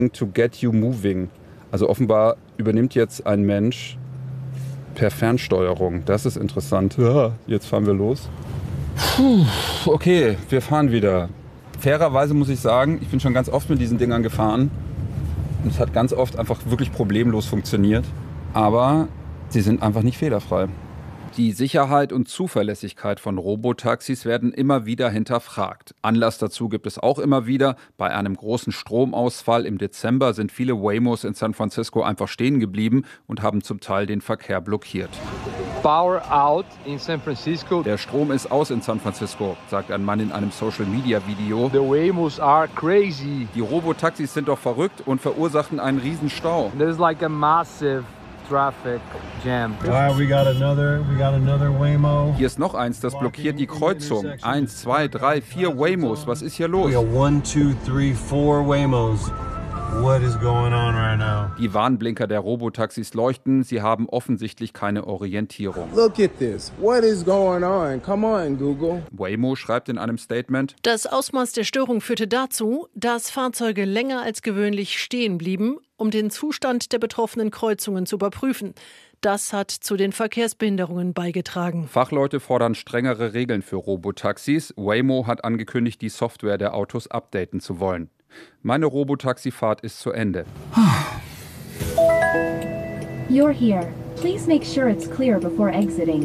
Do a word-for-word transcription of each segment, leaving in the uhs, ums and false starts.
to get you moving. Also offenbar übernimmt jetzt ein Mensch per Fernsteuerung. Das ist interessant. Ja, jetzt fahren wir los. Puh, okay, wir fahren wieder. Fairerweise muss ich sagen, ich bin schon ganz oft mit diesen Dingern gefahren. Und es hat ganz oft einfach wirklich problemlos funktioniert. Aber sie sind einfach nicht fehlerfrei. Die Sicherheit und Zuverlässigkeit von Robotaxis werden immer wieder hinterfragt. Anlass dazu gibt es auch immer wieder. Bei einem großen Stromausfall im Dezember sind viele Waymos in San Francisco einfach stehen geblieben und haben zum Teil den Verkehr blockiert. Power out in San Francisco. Der Strom ist aus in San Francisco, sagt ein Mann in einem Social-Media-Video. The Waymos are crazy. Die Robotaxis sind doch verrückt und verursachten einen riesen Stau. There's like a massive traffic jam. Alright, we got another, we got another Waymo. Hier ist noch eins, das blockiert die Kreuzung. Eins, zwei, drei, vier Waymos. Was ist hier los? We got one, two, three, four Waymos. What is going on right now? Die Warnblinker der Robotaxis leuchten. Sie haben offensichtlich keine Orientierung. Look at this. What is going on? Come on, Google. Waymo schreibt in einem Statement: Das Ausmaß der Störung führte dazu, dass Fahrzeuge länger als gewöhnlich stehen blieben, um den Zustand der betroffenen Kreuzungen zu überprüfen. Das hat zu den Verkehrsbehinderungen beigetragen. Fachleute fordern strengere Regeln für Robotaxis. Waymo hat angekündigt, die Software der Autos updaten zu wollen. Meine Robotaxifahrt ist zu Ende. You're here. Please make sure it's clear before exiting.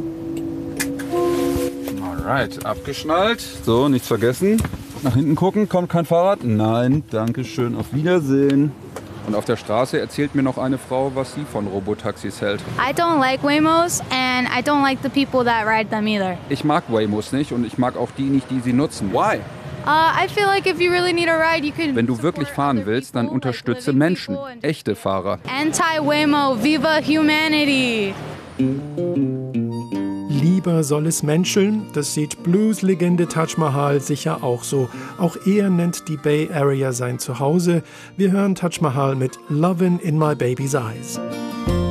Alright, abgeschnallt. So, nichts vergessen. Nach hinten gucken, kommt kein Fahrrad? Nein, danke schön, auf Wiedersehen. Und auf der Straße erzählt mir noch eine Frau, was sie von Robotaxis hält. I don't like Waymos and I don't like the people that ride them either. Ich mag Waymos nicht und ich mag auch die nicht, die sie nutzen. Why? Uh, I feel like if you really need a ride, you can. Wenn du wirklich fahren willst, dann unterstütze Menschen, echte Fahrer. Anti-Waymo, viva humanity! Lieber soll es menscheln, das sieht Blues-Legende Taj Mahal sicher auch so. Auch er nennt die Bay Area sein Zuhause. Wir hören Taj Mahal mit Lovin' in My Baby's Eyes.